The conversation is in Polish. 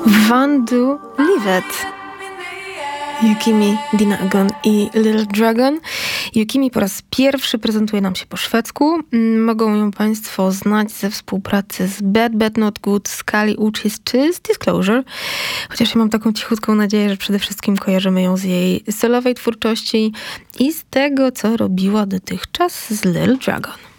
Van Do Live It. Yukimi Dinagon i Little Dragon. Yukimi po raz pierwszy prezentuje nam się po szwedzku. Mogą ją Państwo znać ze współpracy z Bad Bad Not Good, Scully Uchis czy z Disclosure. Chociaż ja mam taką cichutką nadzieję, że przede wszystkim kojarzymy ją z jej solowej twórczości i z tego, co robiła dotychczas z Little Dragon.